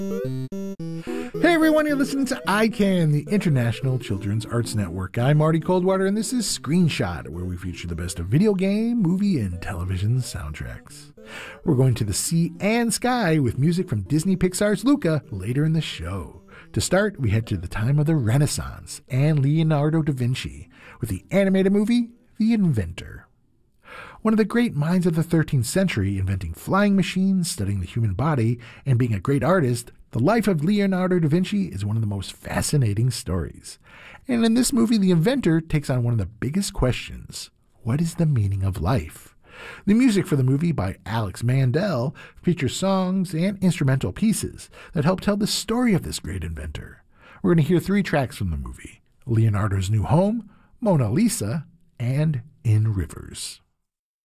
Hey everyone, you're listening to ICANN, the International Children's Arts Network. I'm Marty Coldwater, and this is Screenshot, where we feature the best of video game, movie, and television soundtracks. We're going to the sea and sky with music from Disney Pixar's Luca later in the show. To start, we head to the time of the Renaissance and Leonardo da Vinci with the animated movie, The Inventor. One of the great minds of the 13th century, inventing flying machines, studying the human body, and being a great artist, the life of Leonardo da Vinci is one of the most fascinating stories. And in this movie, the inventor takes on one of the biggest questions. What is the meaning of life? The music for the movie by Alex Mandel features songs and instrumental pieces that help tell the story of this great inventor. We're going to hear 3 tracks from the movie: Leonardo's New Home, Mona Lisa, and In Rivers.